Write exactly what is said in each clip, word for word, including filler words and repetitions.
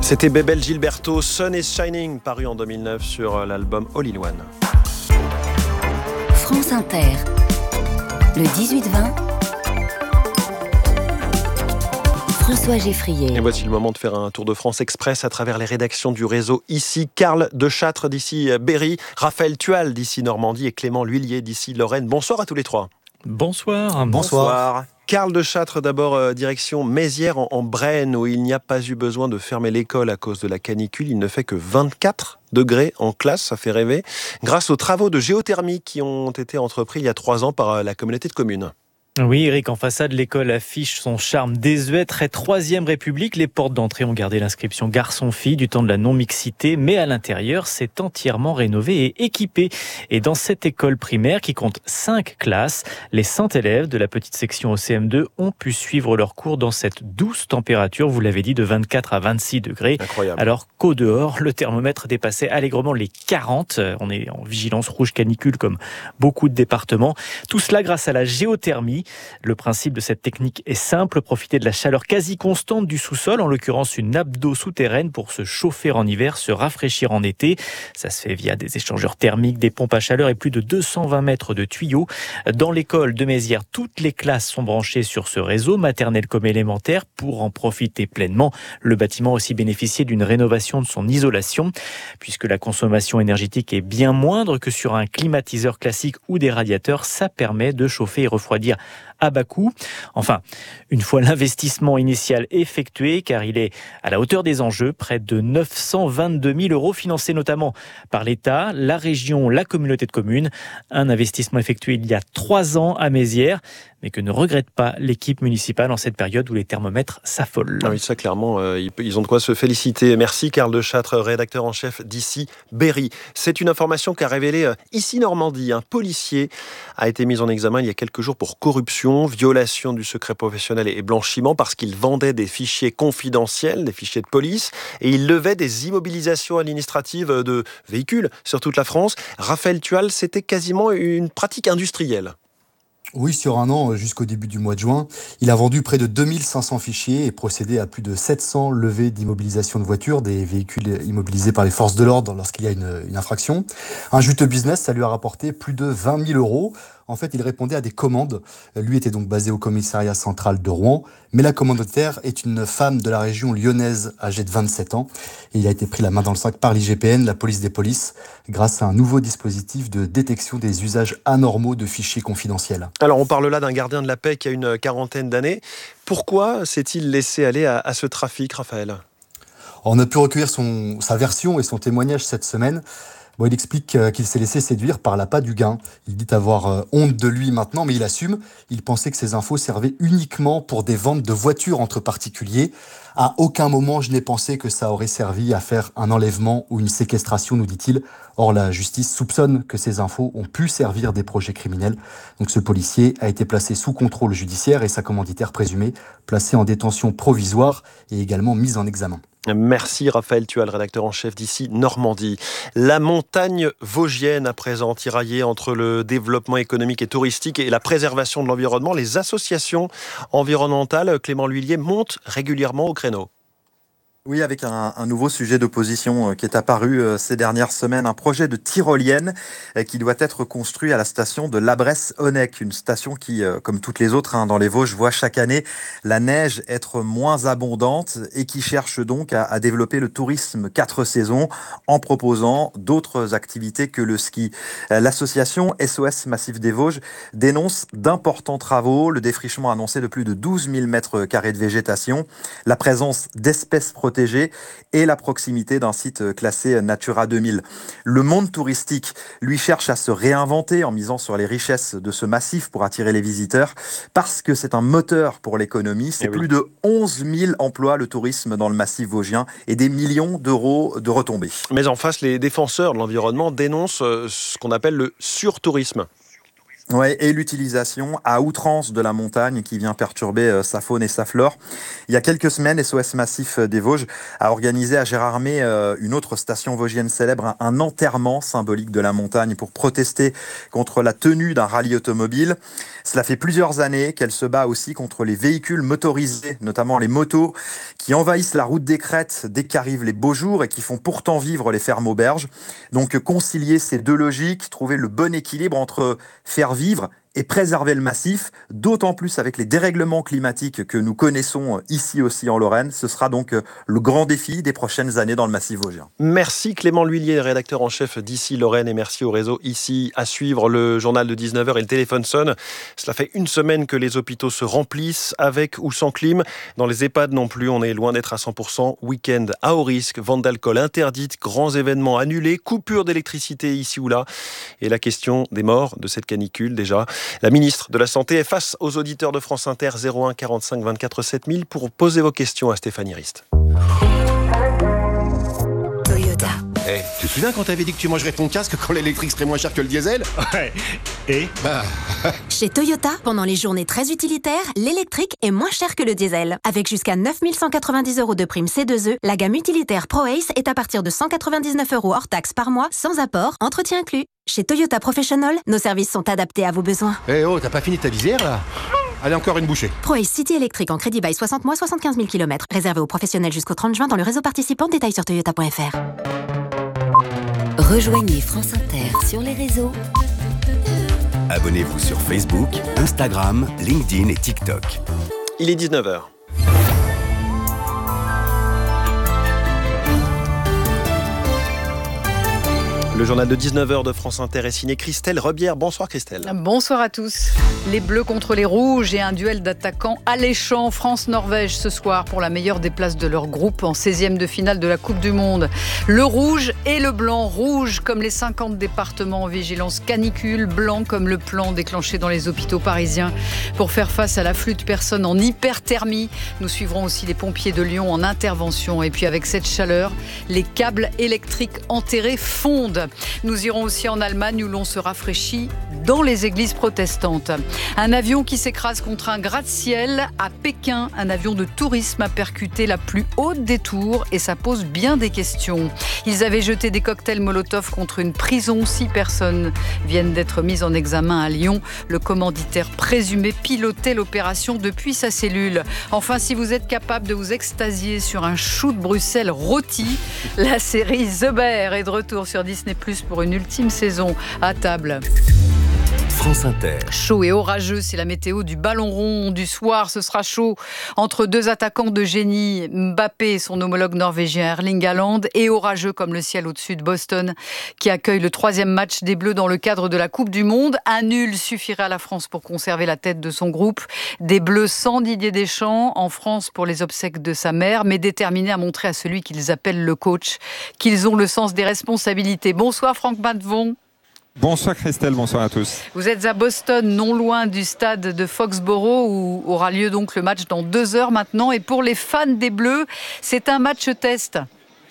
C'était Bebel Gilberto, Sun is Shining, paru en deux mille neuf sur l'album All in One. France Inter, le dix-huit vingt, François Geffrier. Et voici le moment de faire un tour de France express à travers les rédactions du réseau ici. Karl de Châtres d'ici Berry, Raphaël Tual d'ici Normandie et Clément L'Huillier d'ici Lorraine. Bonsoir à tous les trois. Bonsoir. Bonsoir. Karl de Châtres, d'abord euh, direction Mézières en, en Brenne, où il n'y a pas eu besoin de fermer l'école à cause de la canicule. Il ne fait que vingt-quatre degrés en classe, ça fait rêver, grâce aux travaux de géothermie qui ont été entrepris il y a trois ans par euh, la communauté de communes. Oui, Eric, en façade, l'école affiche son charme désuet, très troisième République. Les portes d'entrée ont gardé l'inscription garçon-fille du temps de la non-mixité, mais à l'intérieur, c'est entièrement rénové et équipé. Et dans cette école primaire qui compte cinq classes, les cent élèves de la petite section au C M deux ont pu suivre leurs cours dans cette douce température, vous l'avez dit, de vingt-quatre à vingt-six degrés. Incroyable. Alors qu'au dehors, le thermomètre dépassait allègrement les quarante. On est en vigilance rouge canicule comme beaucoup de départements. Tout cela grâce à la géothermie. Le principe de cette technique est simple, profiter de la chaleur quasi constante du sous-sol, en l'occurrence une nappe d'eau souterraine pour se chauffer en hiver, se rafraîchir en été. Ça se fait via des échangeurs thermiques, des pompes à chaleur et plus de deux cent vingt mètres de tuyaux. Dans l'école de Mézières, toutes les classes sont branchées sur ce réseau, maternelle comme élémentaire, pour en profiter pleinement. Le bâtiment a aussi bénéficié d'une rénovation de son isolation, puisque la consommation énergétique est bien moindre que sur un climatiseur classique ou des radiateurs. Ça permet de chauffer et refroidir à bas coût. Enfin, une fois l'investissement initial effectué, car il est à la hauteur des enjeux, près de neuf cent vingt-deux mille euros, financés notamment par l'État, la région, la communauté de communes. Un investissement effectué il y a trois ans à Mézières, mais que ne regrette pas l'équipe municipale en cette période où les thermomètres s'affolent. Ah oui, ça clairement, euh, ils ont de quoi se féliciter. Merci Karl de Châtres, rédacteur en chef d'ici Berry. C'est une information qu'a révélée euh, ici Normandie. Un policier a été mis en examen il y a quelques jours pour corruption, violation du secret professionnel et blanchiment parce qu'il vendait des fichiers confidentiels, des fichiers de police, et il levait des immobilisations administratives de véhicules sur toute la France. Raphaël Tual, c'était quasiment une pratique industrielle. Oui, sur un an, jusqu'au début du mois de juin, il a vendu près de deux mille cinq cents fichiers et procédé à plus de sept cents levées d'immobilisation de voitures, des véhicules immobilisés par les forces de l'ordre lorsqu'il y a une, une infraction. Un juteux business, ça lui a rapporté plus de vingt mille euros. En fait, il répondait à des commandes. Lui était donc basé au commissariat central de Rouen, mais la commandataire est une femme de la région lyonnaise âgée de vingt-sept ans. Et il a été pris la main dans le sac par l'I G P N, la police des polices, grâce à un nouveau dispositif de détection des usages anormaux de fichiers confidentiels. Alors, on parle là d'un gardien de la paix qui a une quarantaine d'années. Pourquoi s'est-il laissé aller à, à ce trafic, Raphaël ? On a pu recueillir son, sa version et son témoignage cette semaine. Bon, il explique qu'il s'est laissé séduire par l'appât du gain. Il dit avoir honte de lui maintenant, mais il assume. Il pensait que ces infos servaient uniquement pour des ventes de voitures entre particuliers. À aucun moment, je n'ai pensé que ça aurait servi à faire un enlèvement ou une séquestration, nous dit-il. Or, la justice soupçonne que ces infos ont pu servir des projets criminels. Donc, ce policier a été placé sous contrôle judiciaire et sa commanditaire présumée placée en détention provisoire et également mise en examen. Merci Raphaël Tual, rédacteur en chef d'ici Normandie. La montagne vosgienne à présent tiraillée entre le développement économique et touristique et la préservation de l'environnement. Les associations environnementales, Clément L'Huillier, montent régulièrement au créneau. Oui, avec un, un nouveau sujet d'opposition qui est apparu ces dernières semaines, un projet de tyrolienne qui doit être construit à la station de Labresse-Honeck, une station qui, comme toutes les autres hein, dans les Vosges, voit chaque année la neige être moins abondante et qui cherche donc à, à développer le tourisme quatre saisons en proposant d'autres activités que le ski. L'association S O S Massif des Vosges dénonce d'importants travaux, le défrichement annoncé de plus de douze mille mètres carrés de végétation, la présence d'espèces protégées et la proximité d'un site classé Natura deux mille. Le monde touristique, lui, cherche à se réinventer en misant sur les richesses de ce massif pour attirer les visiteurs, parce que c'est un moteur pour l'économie. C'est oui. Plus de onze mille emplois, le tourisme dans le massif vosgien, et des millions d'euros de retombées. Mais en face, les défenseurs de l'environnement dénoncent ce qu'on appelle le surtourisme. Ouais, et l'utilisation à outrance de la montagne qui vient perturber euh, sa faune et sa flore. Il y a quelques semaines, S O S Massif des Vosges a organisé à Gérardmer, euh, une autre station vosgienne célèbre, un, un enterrement symbolique de la montagne pour protester contre la tenue d'un rallye automobile. Cela fait plusieurs années qu'elle se bat aussi contre les véhicules motorisés, notamment les motos, qui envahissent la route des crêtes dès qu'arrivent les beaux jours et qui font pourtant vivre les fermes auberges. Donc concilier ces deux logiques, trouver le bon équilibre entre faire vivre et préserver le massif, d'autant plus avec les dérèglements climatiques que nous connaissons ici aussi en Lorraine. Ce sera donc le grand défi des prochaines années dans le massif vosgien. Merci Clément L'Huillier, rédacteur en chef d'Ici Lorraine, et merci au réseau Ici. À suivre le journal de dix-neuf heures et le téléphone sonne. Cela fait une semaine que les hôpitaux se remplissent, avec ou sans clim. Dans les EHPAD non plus, on est loin d'être à cent pour cent. Week-end à haut risque, vente d'alcool interdite, grands événements annulés, coupure d'électricité ici ou là. Et la question des morts de cette canicule déjà. La ministre de la Santé est face aux auditeurs de France Inter, zéro un quarante-cinq vingt-quatre sept mille, pour poser vos questions à Stéphanie Rist. Toyota. Hey, tu te souviens quand t'avais dit que tu mangerais ton casque quand l'électrique serait moins cher que le diesel? Ouais. Et Bah... Chez Toyota, pendant les journées très utilitaires, l'électrique est moins cher que le diesel. Avec jusqu'à neuf mille cent quatre-vingt-dix euros de prime C deux E, la gamme utilitaire ProAce est à partir de cent quatre-vingt-dix-neuf euros hors taxe par mois, sans apport, entretien inclus. Chez Toyota Professional, nos services sont adaptés à vos besoins. Eh hey, oh, t'as pas fini ta visière là? Allez, encore une bouchée. ProAce City électrique en crédit bail soixante mois, soixante-quinze mille kilomètres. Réservé aux professionnels jusqu'au trente juin dans le réseau participant. Détails sur toyota point f r. Rejoignez France Inter sur les réseaux. Abonnez-vous sur Facebook, Instagram, LinkedIn et TikTok. Il est dix-neuf heures. Le journal de dix-neuf heures de France Inter est signé Christelle Rebière. Bonsoir Christelle. Bonsoir à tous. Les Bleus contre les Rouges et un duel d'attaquants alléchant. France-Norvège ce soir pour la meilleure des places de leur groupe en seizième de finale de la Coupe du Monde. Le rouge et le blanc. Rouge comme les cinquante départements en vigilance canicule. Blanc comme le plan déclenché dans les hôpitaux parisiens pour faire face à l'afflux de personnes en hyperthermie. Nous suivrons aussi les pompiers de Lyon en intervention. Et puis avec cette chaleur, les câbles électriques enterrés fondent. Nous irons aussi en Allemagne où l'on se rafraîchit dans les églises protestantes. Un avion qui s'écrase contre un gratte-ciel à Pékin. Un avion de tourisme a percuté la plus haute des tours et ça pose bien des questions. Ils avaient jeté des cocktails Molotov contre une prison. Six personnes viennent d'être mises en examen à Lyon. Le commanditaire présumé pilotait l'opération depuis sa cellule. Enfin, si vous êtes capable de vous extasier sur un chou de Bruxelles rôti, la série The Bear est de retour sur Disney plus, pour une ultime saison à table. France Inter. Chaud et orageux, c'est la météo du ballon rond du soir. Ce sera chaud entre deux attaquants de génie, Mbappé et son homologue norvégien Erling Haaland, et orageux comme le ciel au-dessus de Boston qui accueille le troisième match des Bleus dans le cadre de la Coupe du Monde. Un nul suffirait à la France pour conserver la tête de son groupe. Des Bleus sans Didier Deschamps en France pour les obsèques de sa mère, mais déterminés à montrer à celui qu'ils appellent le coach qu'ils ont le sens des responsabilités. Bonsoir Franck Matvon. Bonsoir Christelle, bonsoir à tous. Vous êtes à Boston, non loin du stade de Foxborough où aura lieu donc le match dans deux heures maintenant. Et pour les fans des Bleus, c'est un match test.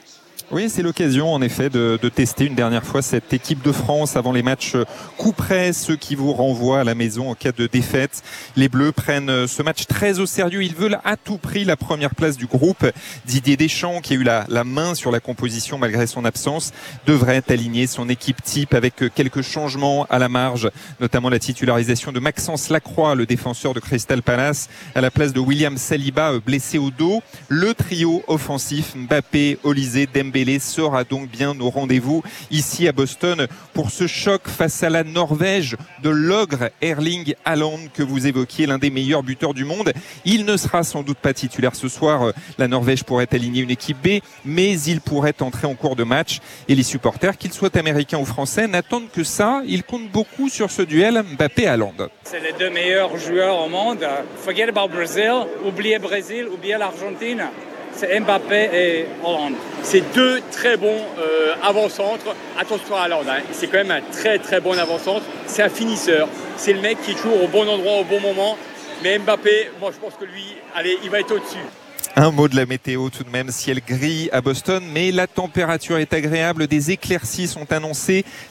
Oui, c'est l'occasion en effet de, de tester une dernière fois cette équipe de France avant les matchs coup près, ceux qui vous renvoient à la maison en cas de défaite. Les Bleus prennent ce match très au sérieux. Ils veulent à tout prix la première place du groupe. Didier Deschamps, qui a eu la, la main sur la composition malgré son absence, devrait aligner son équipe type avec quelques changements à la marge, notamment la titularisation de Maxence Lacroix, le défenseur de Crystal Palace, à la place de William Saliba, blessé au dos. Le trio offensif Mbappé, Olysée, Dembélé sera donc bien au rendez-vous ici à Boston pour ce choc face à la Norvège de l'ogre Erling Haaland que vous évoquiez, l'un des meilleurs buteurs du monde. Il ne sera sans doute pas titulaire ce soir. La Norvège pourrait aligner une équipe B, mais il pourrait entrer en cours de match. Et les supporters, qu'ils soient américains ou français, n'attendent que ça. Ils comptent beaucoup sur ce duel Mbappé-Haaland. C'est les deux meilleurs joueurs au monde. Forget about Brazil. Oubliez Brésil, oubliez l'Argentine. C'est Mbappé et Haaland. C'est deux très bons euh, avant-centres. Attention à Haaland, hein. C'est quand même un très très bon avant-centre. C'est un finisseur. C'est le mec qui est toujours au bon endroit au bon moment. Mais Mbappé, moi je pense que lui, allez, il va être au-dessus. Un mot de la météo tout de même, ciel gris à Boston, mais la température est agréable. Des éclaircies sont annoncées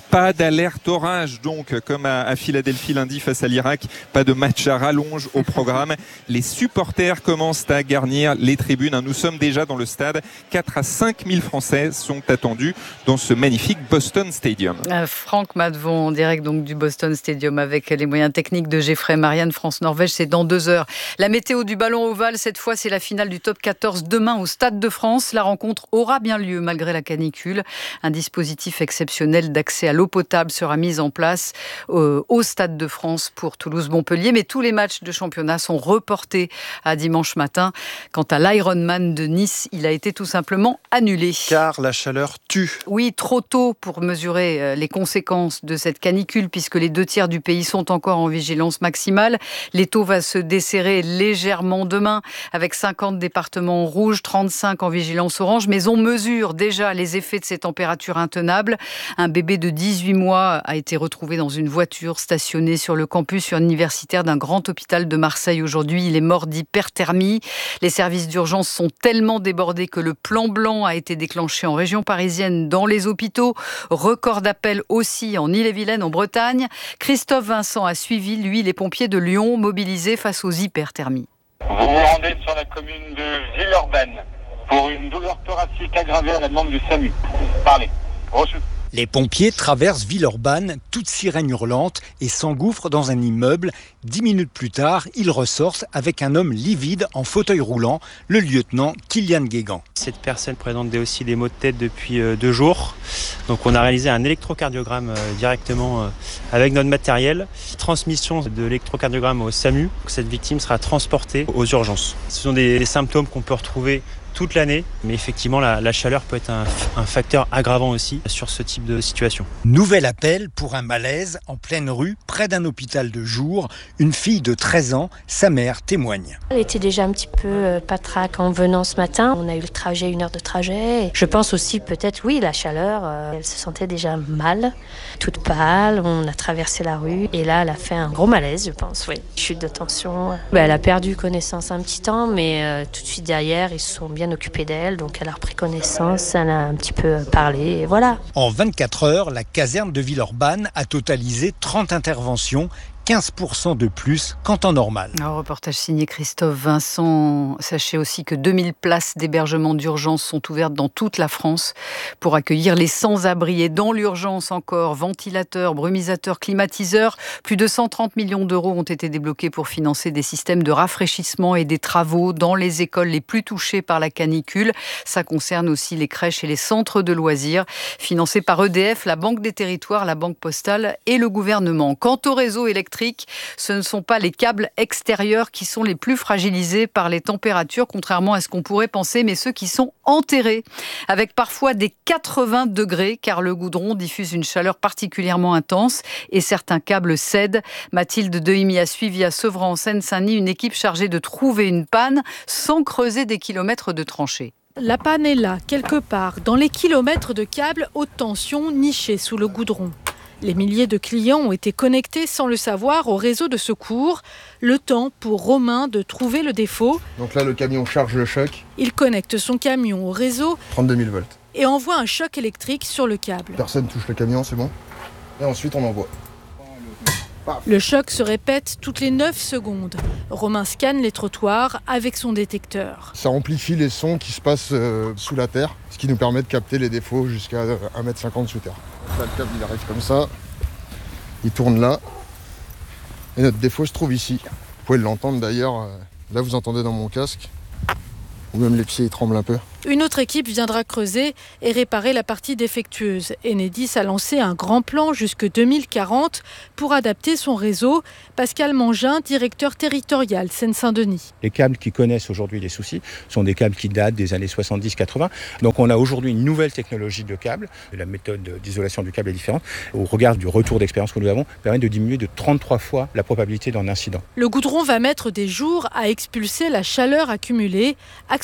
Pas d'alerte orage donc, comme à, à Philadelphie lundi face à l'Irak. Pas de match à rallonge au programme. Les supporters commencent à garnir les tribunes. Nous sommes déjà dans le stade. quatre à cinq mille Français sont attendus dans ce magnifique Boston Stadium. Euh, Franck Madvon, en direct donc du Boston Stadium avec les moyens techniques de Geoffrey Marianne. France-Norvège, c'est dans deux heures. La météo du ballon ovale, cette fois, c'est la finale du top quatorze demain au Stade de France. La rencontre aura bien lieu malgré la canicule. Un dispositif exceptionnel d'accès à l'eau potable sera mis en place euh, au Stade de France pour Toulouse-Montpellier. Mais tous les matchs de championnat sont reportés à dimanche matin. Quant à l'Ironman de Nice, il a été tout simplement annulé. Car la chaleur tue. Oui, trop tôt pour mesurer les conséquences de cette canicule puisque les deux tiers du pays sont encore en vigilance maximale. L'étau va se desserrer légèrement demain avec cinquante départements rouges, trente-cinq en vigilance orange. Mais on mesure déjà les effets de ces températures intenables. Un bébé de dix-huit mois a été retrouvé dans une voiture stationnée sur le campus universitaire d'un grand hôpital de Marseille aujourd'hui. Il est mort d'hyperthermie. Les services d'urgence sont tellement débordés que le plan blanc a été déclenché en région parisienne dans les hôpitaux. Record d'appels aussi en Ille-et-Vilaine, en Bretagne. Christophe Vincent a suivi, lui, les pompiers de Lyon mobilisés face aux hyperthermies. Vous vous rendez sur la commune de Villeurbanne pour une douleur thoracique aggravée à la demande du SAMU. Parlez. Reçu. Les pompiers traversent Villeurbanne, toute sirène hurlante, et s'engouffrent dans un immeuble. Dix minutes plus tard, ils ressortent avec un homme livide en fauteuil roulant, le lieutenant Kylian Guégan. Cette personne présente aussi des maux de tête depuis deux jours. Donc on a réalisé un électrocardiogramme directement avec notre matériel. Transmission de l'électrocardiogramme au SAMU. Cette victime sera transportée aux urgences. Ce sont des symptômes qu'on peut retrouver toute l'année, mais effectivement la, la chaleur peut être un, un facteur aggravant aussi sur ce type de situation. Nouvel appel pour un malaise en pleine rue, près d'un hôpital de jour. Une fille de treize ans, sa mère témoigne. Elle était déjà un petit peu euh, patraque en venant ce matin. On a eu le trajet, une heure de trajet. Je pense aussi peut-être, oui, la chaleur. Euh, elle se sentait déjà mal, toute pâle. On a traversé la rue et là, elle a fait un gros malaise, je pense, oui. Chute de tension. Ben, elle a perdu connaissance un petit temps, mais euh, tout de suite derrière, ils se sont bien occupée d'elle, donc elle a repris connaissance, elle a un petit peu parlé, et voilà. En vingt-quatre heures, la caserne de Villeurbanne a totalisé trente interventions, quinze pour cent de plus qu'en temps normal. Un reportage signé Christophe Vincent. Sachez aussi que deux mille places d'hébergement d'urgence sont ouvertes dans toute la France pour accueillir les sans-abri. Et dans l'urgence encore, ventilateurs, brumisateurs, climatiseurs. Plus de cent trente millions d'euros ont été débloqués pour financer des systèmes de rafraîchissement et des travaux dans les écoles les plus touchées par la canicule. Ça concerne aussi les crèches et les centres de loisirs, financés par E D F, la Banque des Territoires, la Banque Postale et le gouvernement. Quant au réseau électrique, ce ne sont pas les câbles extérieurs qui sont les plus fragilisés par les températures, contrairement à ce qu'on pourrait penser, mais ceux qui sont enterrés, avec parfois des quatre-vingts degrés, car le goudron diffuse une chaleur particulièrement intense et certains câbles cèdent. Mathilde Dehimi a suivi à Sevran, en Seine-Saint-Denis, une équipe chargée de trouver une panne sans creuser des kilomètres de tranchées. La panne est là, quelque part, dans les kilomètres de câbles haute tension nichés sous le goudron. Les milliers de clients ont été connectés sans le savoir au réseau de secours. Le temps pour Romain de trouver le défaut. Donc là, le camion charge le choc. Il connecte son camion au réseau. trente-deux mille volts. Et envoie un choc électrique sur le câble. Personne touche le camion, c'est bon. Et ensuite, on envoie. Le choc se répète toutes les neuf secondes. Romain scanne les trottoirs avec son détecteur. Ça amplifie les sons qui se passent euh, sous la terre, ce qui nous permet de capter les défauts jusqu'à un mètre cinquante sous terre. Là, le câble, il arrive comme ça, il tourne là, et notre défaut se trouve ici. Vous pouvez l'entendre d'ailleurs, là vous entendez dans mon casque, ou même les pieds ils tremblent un peu. Une autre équipe viendra creuser et réparer la partie défectueuse. Enedis a lancé un grand plan jusque deux mille quarante pour adapter son réseau. Pascal Mangin, directeur territorial Seine-Saint-Denis. Les câbles qui connaissent aujourd'hui les soucis sont des câbles qui datent des années soixante-dix quatre-vingts. Donc on a aujourd'hui une nouvelle technologie de câble. La méthode d'isolation du câble est différente. Au regard du retour d'expérience que nous avons, permet de diminuer de trente-trois fois la probabilité d'un incident. Le goudron va mettre des jours à expulser la chaleur accumulée. Axe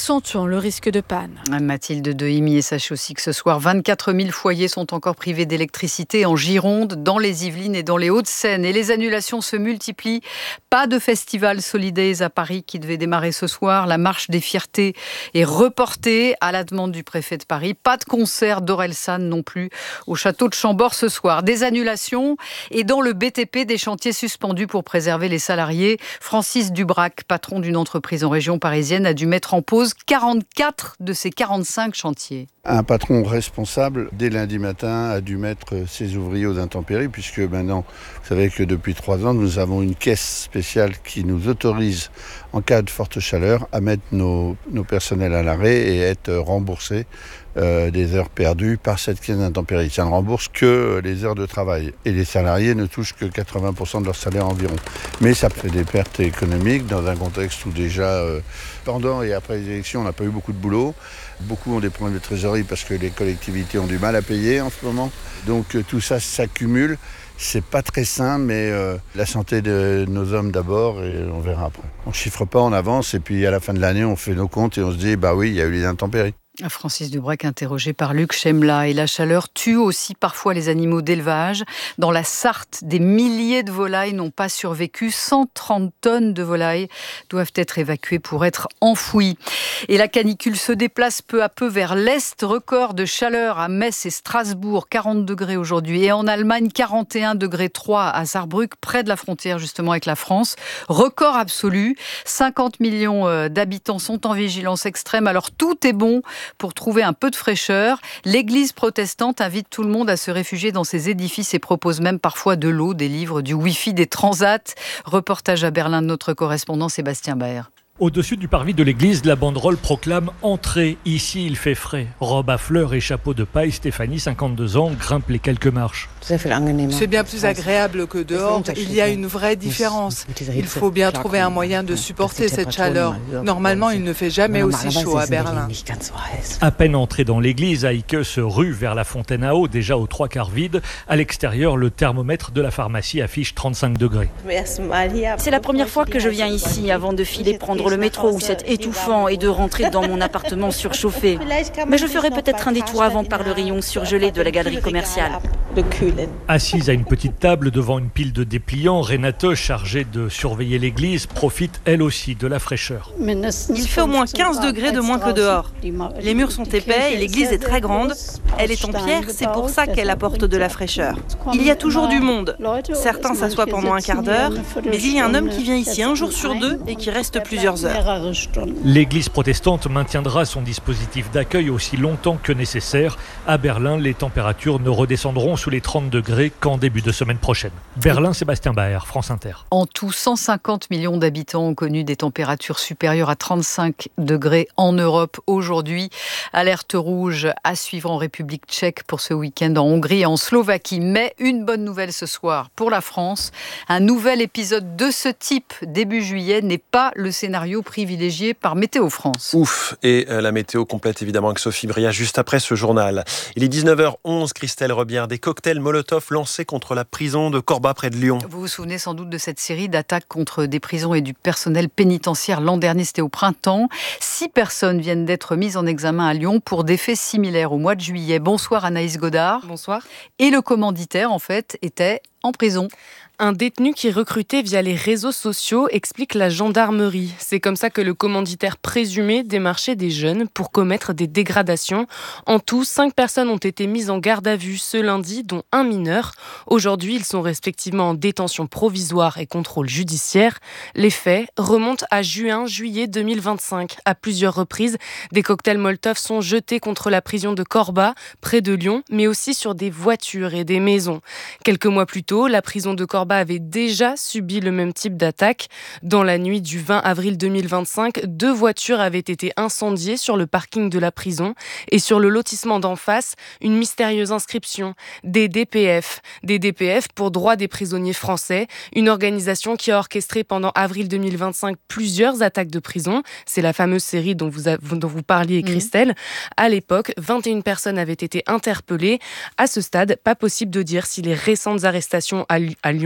accentuant le risque de panne. Mathilde Dehimi, et sachez aussi que ce soir, vingt-quatre mille foyers sont encore privés d'électricité en Gironde, dans les Yvelines et dans les Hauts-de-Seine. Et les annulations se multiplient. Pas de festival Solidays à Paris qui devait démarrer ce soir. La marche des fiertés est reportée à la demande du préfet de Paris. Pas de concert d'Orelsan non plus au château de Chambord ce soir. Des annulations et dans le B T P, des chantiers suspendus pour préserver les salariés. Francis Dubrac, patron d'une entreprise en région parisienne, a dû mettre en pause quarante-quatre de ses quarante-cinq chantiers. Un patron responsable, dès lundi matin, a dû mettre ses ouvriers aux intempéries, puisque maintenant, vous savez que depuis trois ans, nous avons une caisse spéciale qui nous autorise, en cas de forte chaleur, à mettre nos, nos personnels à l'arrêt et être remboursés euh, des heures perdues par cette caisse d'intempéries. Ça ne rembourse que les heures de travail. Et les salariés ne touchent que quatre-vingts pour cent de leur salaire environ. Mais ça fait des pertes économiques dans un contexte où déjà, euh, pendant et après les élections, on n'a pas eu beaucoup de boulot. Beaucoup ont des problèmes de trésorerie parce que les collectivités ont du mal à payer en ce moment. Donc tout ça s'accumule. C'est pas très simple, mais euh, la santé de nos hommes d'abord et on verra après. On chiffre pas, on avance et puis à la fin de l'année, on fait nos comptes et on se dit bah oui, il y a eu les intempéries. Francis Dubrac, interrogé par Luc Chemla. Et la chaleur tue aussi parfois les animaux d'élevage. Dans la Sarthe, des milliers de volailles n'ont pas survécu. cent trente tonnes de volailles doivent être évacuées pour être enfouies. Et la canicule se déplace peu à peu vers l'est. Record de chaleur à Metz et Strasbourg, quarante degrés aujourd'hui. Et en Allemagne, quarante et un degrés trois à Saarbrück, près de la frontière justement avec la France. Record absolu. cinquante millions d'habitants sont en vigilance extrême. Alors tout est bon pour trouver un peu de fraîcheur. L'Église protestante invite tout le monde à se réfugier dans ses édifices et propose même parfois de l'eau, des livres, du Wi-Fi, des transats. Reportage à Berlin de notre correspondant Sébastien Baer. Au-dessus du parvis de l'église, la banderole proclame « Entrez, ici il fait frais ». Robe à fleurs et chapeau de paille, Stéphanie, cinquante-deux ans, grimpe les quelques marches. C'est bien plus agréable que dehors. Il y a une vraie différence. Il faut bien trouver un moyen de supporter cette chaleur. Normalement, il ne fait jamais aussi chaud à Berlin. À peine entré dans l'église, Heike se rue vers la fontaine à eau, déjà aux trois quarts vide. À l'extérieur, le thermomètre de la pharmacie affiche trente-cinq degrés. C'est la première fois que je viens ici avant de filer prendre le métro où c'est étouffant et de rentrer dans mon appartement surchauffé. Mais je ferai peut-être un détour avant par le rayon surgelé de la galerie commerciale. Assise à une petite table devant une pile de dépliants, Renate, chargée de surveiller l'église, profite elle aussi de la fraîcheur. Il fait au moins quinze degrés de moins que dehors. Les murs sont épais et l'église est très grande. Elle est en pierre, c'est pour ça qu'elle apporte de la fraîcheur. Il y a toujours du monde. Certains s'assoient pendant un quart d'heure, mais il y a un homme qui vient ici un jour sur deux et qui reste plusieurs heures. L'église protestante maintiendra son dispositif d'accueil aussi longtemps que nécessaire. À Berlin, les températures ne redescendront sous les trente degrés qu'en début de semaine prochaine. Berlin, Sébastien Baer, France Inter. En tout, cent cinquante millions d'habitants ont connu des températures supérieures à trente-cinq degrés en Europe aujourd'hui. Alerte rouge à suivre en République tchèque pour ce week-end, en Hongrie et en Slovaquie. Mais une bonne nouvelle ce soir pour la France. Un nouvel épisode de ce type début juillet n'est pas le scénario privilégié par Météo France. Ouf, et la météo complète évidemment avec Sophie Bria juste après ce journal. Il est dix-neuf heures onze, Christelle Rebière, des cocktails Molotov lancés contre la prison de Corba près de Lyon. Vous vous souvenez sans doute de cette série d'attaques contre des prisons et du personnel pénitentiaire l'an dernier, c'était au printemps. Six personnes viennent d'être mises en examen à Lyon pour des faits similaires au mois de juillet. Bonsoir Anaïs Godard. Bonsoir. Et le commanditaire en fait était en prison. Un détenu qui est recruté via les réseaux sociaux, explique la gendarmerie. C'est comme ça que le commanditaire présumé démarchait des jeunes pour commettre des dégradations. En tout, cinq personnes ont été mises en garde à vue ce lundi, dont un mineur. Aujourd'hui, ils sont respectivement en détention provisoire et contrôle judiciaire. Les faits remontent à juin-juillet deux mille vingt-cinq. À plusieurs reprises, des cocktails Molotov sont jetés contre la prison de Corba, près de Lyon, mais aussi sur des voitures et des maisons. Quelques mois plus tôt, la prison de Corba avait déjà subi le même type d'attaque. Dans la nuit du vingt avril deux mille vingt-cinq, deux voitures avaient été incendiées sur le parking de la prison et sur le lotissement d'en face, une mystérieuse inscription, des D P F. Des D P F pour Droits des prisonniers français, une organisation qui a orchestré pendant avril deux mille vingt-cinq plusieurs attaques de prison. C'est la fameuse série dont vous, a, dont vous parliez, Christelle. Mmh. À l'époque, vingt et une personnes avaient été interpellées. À ce stade, pas possible de dire si les récentes arrestations à, à Lyon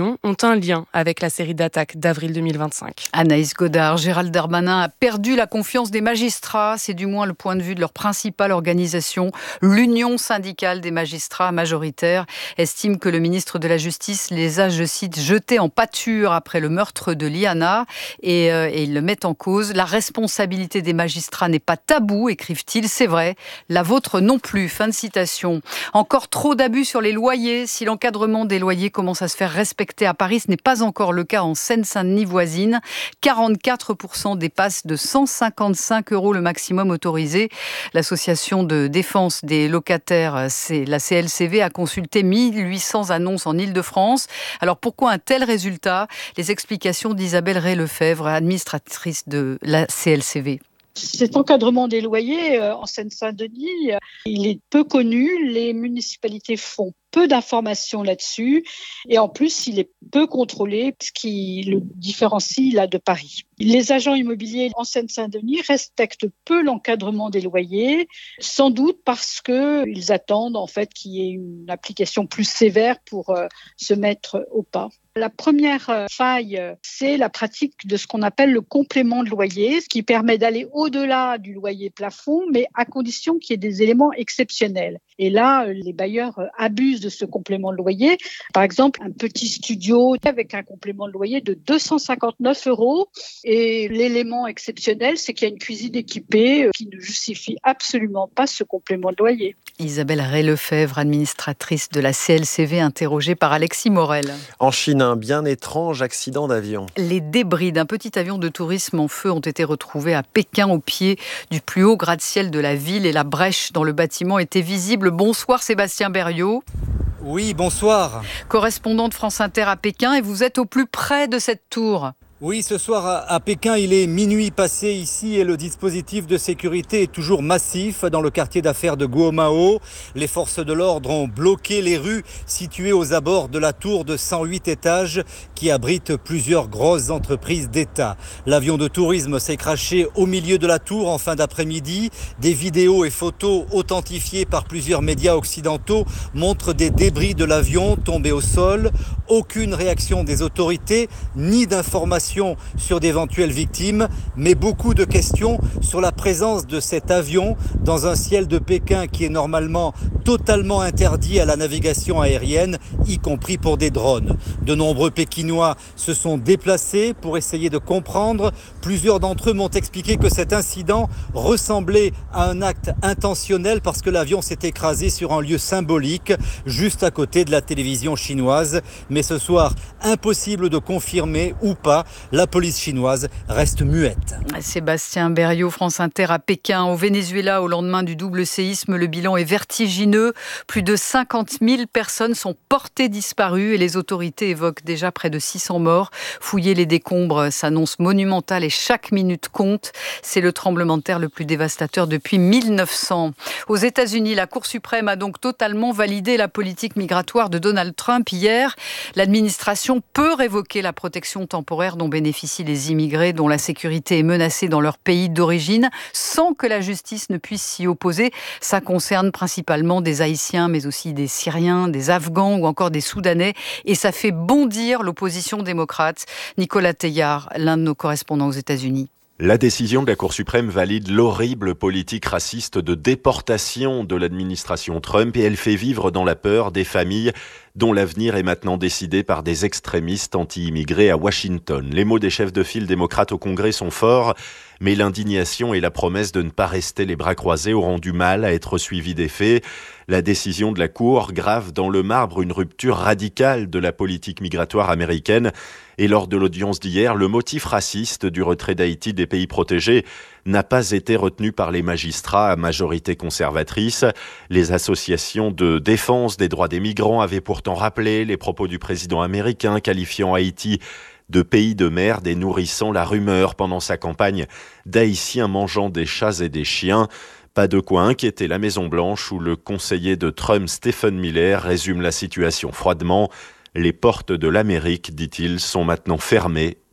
arrestations ont un lien avec la série d'attaques d'avril deux mille vingt-cinq. Anaïs Godard, Gérald Darmanin a perdu la confiance des magistrats. C'est du moins le point de vue de leur principale organisation. L'Union syndicale des magistrats majoritaires estime que le ministre de la Justice les a, je cite, jetés en pâture après le meurtre de Liana et, euh, et ils le mettent en cause. La responsabilité des magistrats n'est pas tabou, écrivent-ils. C'est vrai, la vôtre non plus. Fin de citation. Encore trop d'abus sur les loyers. Si l'encadrement des loyers commence à se faire respecter à Paris, ce n'est pas encore le cas en Seine-Saint-Denis voisine. quarante-quatre pour cent dépassent de cent cinquante-cinq euros le maximum autorisé. L'association de défense des locataires, c'est la C L C V, a consulté mille huit cents annonces en Ile-de-France. Alors pourquoi un tel résultat ? Les explications d'Isabelle Ray-Lefebvre, administratrice de la C L C V. Cet encadrement des loyers euh, en Seine-Saint-Denis, euh, il est peu connu. Les municipalités font peu d'informations là-dessus et en plus, il est peu contrôlé, ce qui le différencie là de Paris. Les agents immobiliers en Seine-Saint-Denis respectent peu l'encadrement des loyers, sans doute parce qu'ils attendent en fait qu'il y ait une application plus sévère pour euh, se mettre au pas. La première faille, c'est la pratique de ce qu'on appelle le complément de loyer, ce qui permet d'aller au-delà du loyer plafond, mais à condition qu'il y ait des éléments exceptionnels. Et là, les bailleurs abusent de ce complément de loyer. Par exemple, un petit studio avec un complément de loyer de deux cent cinquante-neuf euros. Et l'élément exceptionnel, c'est qu'il y a une cuisine équipée qui ne justifie absolument pas ce complément de loyer. Isabelle Ray-Lefebvre, administratrice de la C L C V, interrogée par Alexis Morel. En Chine, un bien étrange accident d'avion. Les débris d'un petit avion de tourisme en feu ont été retrouvés à Pékin, au pied du plus haut gratte-ciel de la ville, et la brèche dans le bâtiment était visible. Bonsoir Sébastien Berriot. Oui, bonsoir. Correspondant de France Inter à Pékin, et vous êtes au plus près de cette tour. Oui, ce soir à Pékin, il est minuit passé ici et le dispositif de sécurité est toujours massif dans le quartier d'affaires de Guomao. Les forces de l'ordre ont bloqué les rues situées aux abords de la tour de cent huit étages qui abrite plusieurs grosses entreprises d'État. L'avion de tourisme s'est crashé au milieu de la tour en fin d'après-midi. Des vidéos et photos authentifiées par plusieurs médias occidentaux montrent des débris de l'avion tombés au sol. Aucune réaction des autorités, ni d'informations sur d'éventuelles victimes, mais beaucoup de questions sur la présence de cet avion dans un ciel de Pékin qui est normalement totalement interdit à la navigation aérienne, y compris pour des drones. De nombreux Pékinois se sont déplacés pour essayer de comprendre. Plusieurs d'entre eux m'ont expliqué que cet incident ressemblait à un acte intentionnel parce que l'avion s'est écrasé sur un lieu symbolique, juste à côté de la télévision chinoise. Mais ce soir, impossible de confirmer ou pas. La police chinoise reste muette. Sébastien Berriot, France Inter à Pékin. Au Venezuela, au lendemain du double séisme, le bilan est vertigineux. Plus de cinquante mille personnes sont portées disparues et les autorités évoquent déjà près de six cents morts. Fouiller les décombres s'annonce monumental et chaque minute compte. C'est le tremblement de terre le plus dévastateur depuis mille neuf cents. Aux États-Unis, la Cour suprême a donc totalement validé la politique migratoire de Donald Trump hier. L'administration peut révoquer la protection temporaire dont bénéficient les immigrés dont la sécurité est menacée dans leur pays d'origine sans que la justice ne puisse s'y opposer. Ça concerne principalement des Haïtiens, mais aussi des Syriens, des Afghans ou encore des Soudanais. Et ça fait bondir l'opposition démocrate. Nicolas Teillard, l'un de nos correspondants aux États-Unis. La décision de la Cour suprême valide l'horrible politique raciste de déportation de l'administration Trump et elle fait vivre dans la peur des familles dont l'avenir est maintenant décidé par des extrémistes anti-immigrés à Washington. Les mots des chefs de file démocrates au Congrès sont forts, mais l'indignation et la promesse de ne pas rester les bras croisés auront du mal à être suivies d'effet. La décision de la Cour grave dans le marbre une rupture radicale de la politique migratoire américaine. Et lors de l'audience d'hier, le motif raciste du retrait d'Haïti des pays protégés n'a pas été retenu par les magistrats à majorité conservatrice. Les associations de défense des droits des migrants avaient pourtant rappelé les propos du président américain qualifiant Haïti de pays de merde et nourrissant la rumeur pendant sa campagne d'Haïtiens mangeant des chats et des chiens. Pas de quoi inquiéter la Maison-Blanche où le conseiller de Trump, Stephen Miller, résume la situation froidement. Les portes de l'Amérique, dit-il, sont maintenant fermées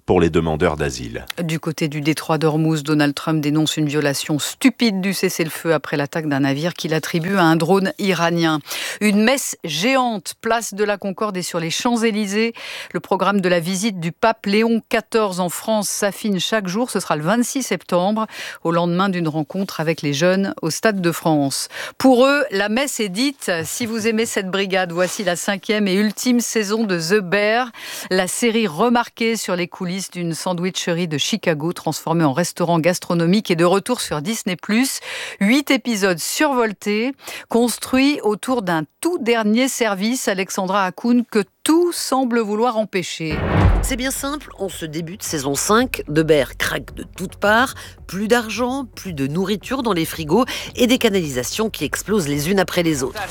pour les demandeurs d'asile. Du côté du détroit d'Ormuz, Donald Trump dénonce une violation stupide du cessez-le-feu après l'attaque d'un navire qu'il attribue à un drone iranien. Une messe géante, place de la Concorde et sur les Champs-Élysées. Le programme de la visite du pape Léon quatorze en France s'affine chaque jour. Ce sera le vingt-six septembre, au lendemain d'une rencontre avec les jeunes au Stade de France. Pour eux, la messe est dite. Si vous aimez cette brigade, voici la cinquième et ultime saison de The Bear, la série remarquée sur les coulisses d'une sandwicherie de Chicago transformée en restaurant gastronomique et de retour sur Disney plus. Huit épisodes survoltés, construits autour d'un tout dernier service, Alexandra Hakoun, que tout semble vouloir empêcher. C'est bien simple, en ce début de saison cinq, The Bear craque de toutes parts, plus d'argent, plus de nourriture dans les frigos et des canalisations qui explosent les unes après les autres.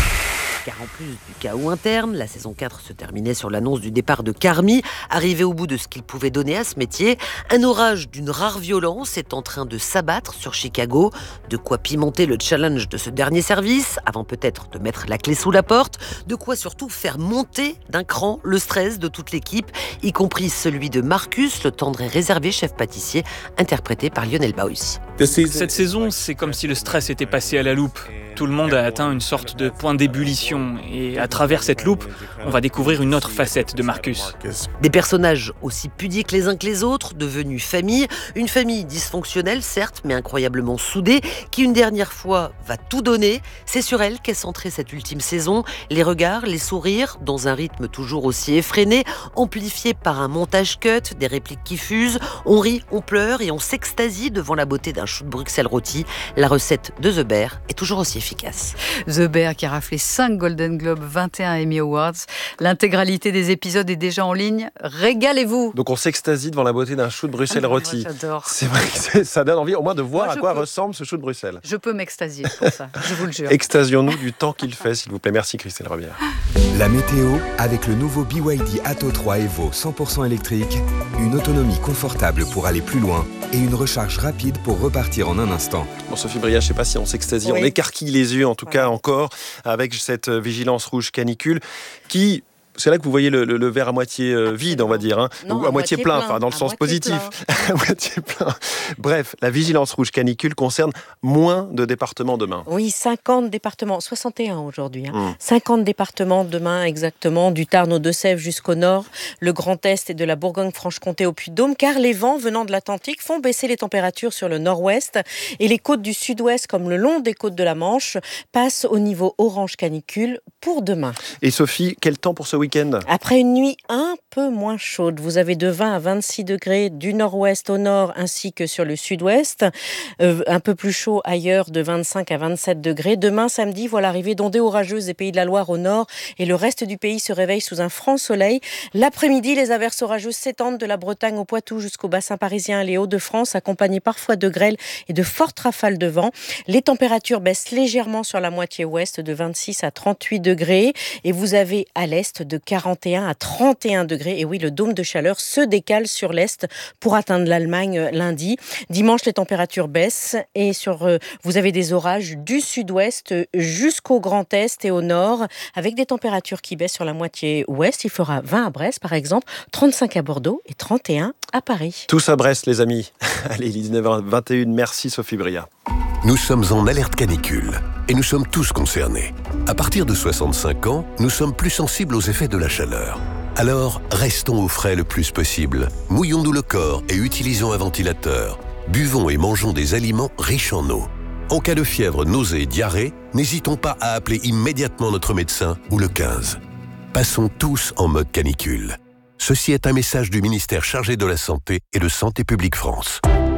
Car en plus du chaos interne, la saison quatre se terminait sur l'annonce du départ de Carmi, arrivé au bout de ce qu'il pouvait donner à ce métier. Un orage d'une rare violence est en train de s'abattre sur Chicago, de quoi pimenter le challenge de ce dernier service, avant peut-être de mettre la clé sous la porte, de quoi surtout faire monter d'un cran le stress de toute l'équipe, y compris celui de Marcus, le tendre et réservé chef pâtissier, interprété par Lionel Baus. Cette saison, c'est comme si le stress était passé à la loupe. Tout le monde a atteint une sorte de point d'ébullition et à travers cette loupe, on va découvrir une autre facette de Marcus. Des personnages aussi pudiques les uns que les autres, devenus famille, une famille dysfonctionnelle certes, mais incroyablement soudée, qui une dernière fois va tout donner. C'est sur elle qu'est centrée cette ultime saison, les regards, les sourires, dans un rythme toujours aussi effréné, amplifié par un montage cut, des répliques qui fusent, on rit, on pleure et on s'extasie devant la beauté d'un chou de Bruxelles rôti. La recette de The Bear est toujours aussi efficace. The Bear qui a raflé cinq Golden Globes, vingt et un Emmy Awards. L'intégralité des épisodes est déjà en ligne. Régalez-vous. Donc on s'extasie devant la beauté d'un chou de Bruxelles ah non, rôti. Moi, j'adore. C'est vrai que ça donne envie au moins de voir moi, à quoi peux. ressemble ce chou de Bruxelles. Je peux m'extasier pour ça, je vous le jure. Extasions-nous du temps qu'il fait, s'il vous plaît. Merci Christelle Rebière. La météo avec le nouveau B Y D Atto trois Evo cent pour cent électrique, une autonomie confortable pour aller plus loin et une recharge rapide pour repartir en un instant. Bon Sophie Bria, je ne sais pas si on s'extasie, oui. On écarquille les yeux en tout oui. cas encore avec cette vigilance rouge canicule qui... C'est là que vous voyez le, le, le verre à moitié euh, vide, on va dire, hein, non, ou à, à moitié, moitié plein, plein, enfin dans le sens positif. à moitié plein. Bref, la vigilance rouge canicule concerne moins de départements demain. Oui, cinquante départements, soixante et un aujourd'hui. Hein. Mmh. cinquante départements demain exactement, du Tarn aux Deux-Sèvres jusqu'au nord, le Grand Est et de la Bourgogne-Franche-Comté au Puy-de-Dôme, car les vents venant de l'Atlantique font baisser les températures sur le nord-ouest et les côtes du sud-ouest, comme le long des côtes de la Manche, passent au niveau orange canicule pour demain. Et Sophie, quel temps pour ce week-end ? Après une nuit un peu moins chaude, vous avez de vingt à vingt-six degrés du nord-ouest au nord ainsi que sur le sud-ouest. Euh, un peu plus chaud ailleurs, de vingt-cinq à vingt-sept degrés. Demain, samedi, voilà l'arrivée d'ondées orageuses des Pays de la Loire au nord et le reste du pays se réveille sous un franc soleil. L'après-midi, les averses orageuses s'étendent de la Bretagne au Poitou jusqu'au bassin parisien et les Hauts-de-France, accompagnées parfois de grêle et de fortes rafales de vent. Les températures baissent légèrement sur la moitié ouest de vingt-six à trente-huit degrés et vous avez à l'est de quarante et un à trente et un degrés. Et oui, le dôme de chaleur se décale sur l'est pour atteindre l'Allemagne lundi. Dimanche, les températures baissent et sur, euh, vous avez des orages du sud-ouest jusqu'au Grand Est et au nord, avec des températures qui baissent sur la moitié ouest. Il fera vingt à Brest, par exemple, trente-cinq à Bordeaux et trente et un à Paris. Tous à Brest, les amis. Allez, dix-neuf heures vingt et une, merci Sophie Bria. Nous sommes en alerte canicule et nous sommes tous concernés. À partir de soixante-cinq ans, nous sommes plus sensibles aux effets de la chaleur. Alors, restons au frais le plus possible. Mouillons-nous le corps et utilisons un ventilateur. Buvons et mangeons des aliments riches en eau. En cas de fièvre, nausée et diarrhée, n'hésitons pas à appeler immédiatement notre médecin ou le quinze. Passons tous en mode canicule. Ceci est un message du ministère chargé de la Santé et de Santé publique France.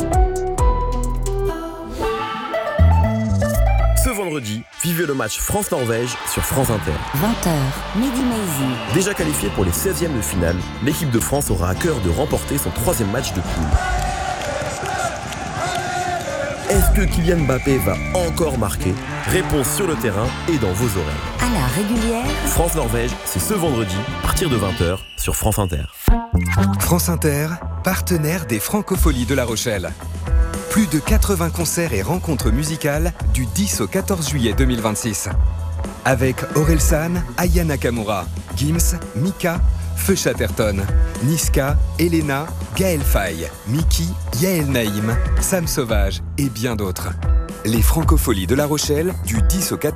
Ce vendredi, vivez le match France-Norvège sur France Inter. vingt heures, Mehdi Maizi. Déjà qualifiée pour les seizièmes de finale, l'équipe de France aura à cœur de remporter son troisième match de poule. Est-ce que Kylian Mbappé va encore marquer ? Réponse sur le terrain et dans vos oreilles. À la régulière. France-Norvège, c'est ce vendredi, à partir de vingt heures, sur France Inter. France Inter, partenaire des Francopholies de La Rochelle. Plus de quatre-vingts concerts et rencontres musicales du dix au quatorze juillet deux mille vingt-six. Avec Orelsan, Aya Nakamura, Gims, Mika, Feu Chatterton, Niska, Elena, Gaël Faye, Mickey, Yael Naïm, Sam Sauvage et bien d'autres. Les Francopholies de La Rochelle, du dix au quatorze